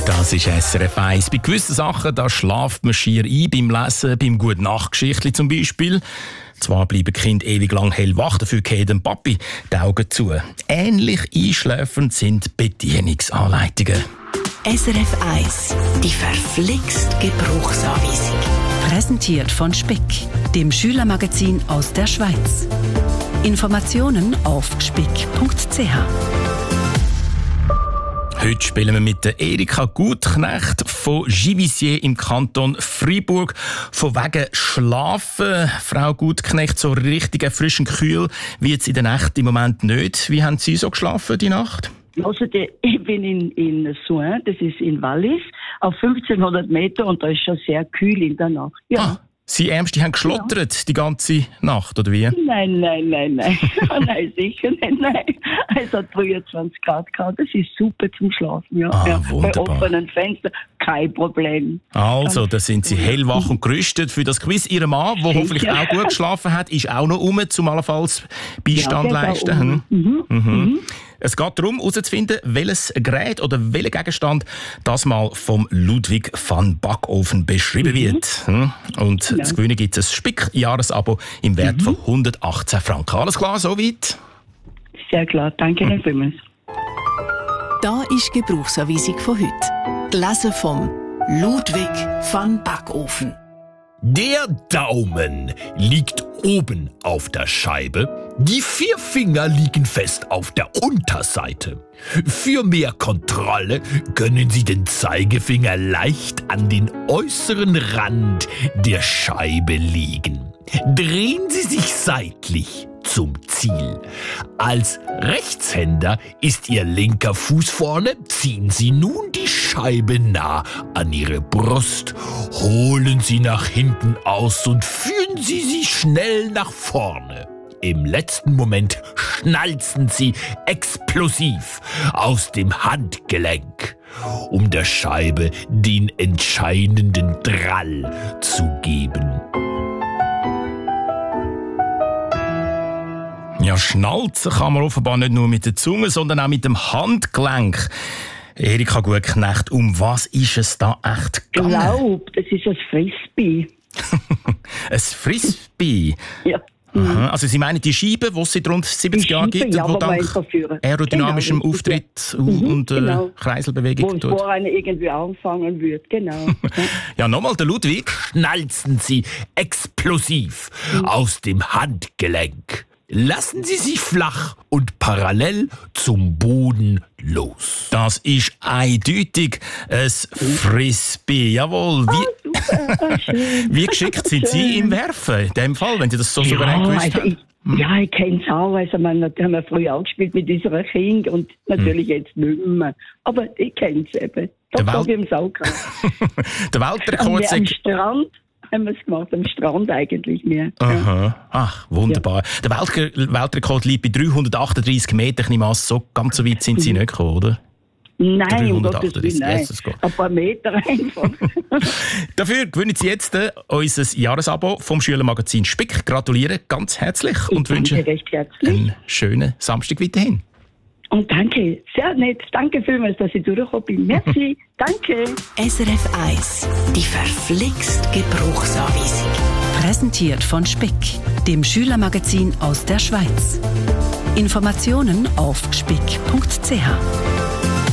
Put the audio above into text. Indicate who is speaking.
Speaker 1: Das ist SRF 1. Bei gewissen Sachen da schlaft man schier ein, beim Lesen, beim Gute-Nacht-Geschichtli zum Beispiel. Zwar bleiben die Kinder ewig lang hellwach, dafür gehen dem Papi die Augen zu. Ähnlich einschläfernd sind Bedienungsanleitungen.
Speaker 2: SRF 1, die verflixt Gebrauchsanweisung.
Speaker 3: Präsentiert von Speck, dem Schülermagazin aus der Schweiz. Informationen auf speck.ch.
Speaker 1: Heute spielen wir mit der Erika Gutknecht von Givisiez im Kanton Freiburg. Von wegen Schlafen, Frau Gutknecht, so richtig frisch und kühl wird es in der Nacht im Moment nicht. Wie haben Sie so geschlafen die Nacht?
Speaker 4: Also ich bin in Soin, das ist in Wallis, auf 1500 Meter und da ist schon sehr kühl in der Nacht. Ja.
Speaker 1: Ah, Sie Ärmste haben geschlottert die ganze Nacht, oder wie?
Speaker 4: Nein. Nein, sicher nicht, nein. Es hat 23 Grad gehabt, das ist super zum Schlafen, ja.
Speaker 1: Wunderbar.
Speaker 4: Bei offenen Fenstern, kein Problem.
Speaker 1: Also, da sind Sie hellwach und gerüstet für das Quiz. Ihr Mann, der hoffentlich auch gut geschlafen hat, ist auch noch zum allenfalls Beistand leisten. Es geht darum, herauszufinden, welches Gerät oder welcher Gegenstand das mal vom Ludwig van Backoven beschrieben wird. Und zu gewinnen gibt es ein Spick-Jahresabo im Wert von 118 Franken. Alles klar, soweit?
Speaker 4: Sehr klar, danke Ihnen vielmals.
Speaker 2: Da ist die Gebrauchsanweisung von heute. Gelesen vom Ludwig van Backoven.
Speaker 5: Der Daumen liegt oben auf der Scheibe, die 4 Finger liegen fest auf der Unterseite. Für mehr Kontrolle können Sie den Zeigefinger leicht an den äußeren Rand der Scheibe legen. Drehen Sie sich seitlich zum Ziel. Als Rechtshänder ist Ihr linker Fuß vorne. Ziehen Sie nun die Scheibe nah an Ihre Brust. Holen Sie nach hinten aus und führen Sie sie schnell nach vorne. Im letzten Moment schnalzen Sie explosiv aus dem Handgelenk, um der Scheibe den entscheidenden Drall zu geben.
Speaker 1: Ja, schnalzen kann man offenbar nicht nur mit der Zunge, sondern auch mit dem Handgelenk. Erika Gutknecht, um was ist es da echt gegangen?
Speaker 4: Ich glaube, das ist ein Frisbee.
Speaker 1: Ein Frisbee?
Speaker 4: Ja.
Speaker 1: Aha. Also Sie meinen die Scheibe, die es seit rund 70 Jahren gibt,
Speaker 4: ja,
Speaker 1: die dank aerodynamischem Auftritt und Kreiselbewegung
Speaker 4: wo
Speaker 1: tut?
Speaker 4: Wo einer irgendwie anfangen wird, genau.
Speaker 1: Ja, nochmal, der Ludwig.
Speaker 5: Schnalzen Sie explosiv aus dem Handgelenk. Lassen Sie sich flach und parallel zum Boden los.
Speaker 1: Das ist eindeutig ein Frisbee. Jawohl. Wie geschickt sind Sie im Werfen in dem Fall, wenn Sie das so souverän gewusst haben?
Speaker 4: Ich kenne es auch. Also, wir haben früher auch gespielt mit unserer Kind und natürlich jetzt nicht mehr. Aber ich kenne es eben. Das habe ich im Sau gehabt.
Speaker 1: Der Weltrekord
Speaker 4: am Strand haben wir es gemacht, am Strand eigentlich mehr.
Speaker 1: Aha. Ach, wunderbar. Ja. Der Weltrekord liegt bei 338 Metern. Ich nehme an, so ganz so weit sind Sie nicht gekommen, oder?
Speaker 4: Nein, um Gottes Willen, nein. Ein paar Meter einfach.
Speaker 1: Dafür gewinnen Sie jetzt unser Jahresabo vom Schülermagazin Spick. Gratuliere ganz herzlich und wünsche einen schönen Samstag weiterhin.
Speaker 4: Und danke, sehr nett. Danke vielmals, dass ich durchgekommen bin. Merci, danke.
Speaker 2: SRF 1, die verflixt Gebrauchsanweisung.
Speaker 3: Präsentiert von Speck, dem Schülermagazin aus der Schweiz. Informationen auf speck.ch.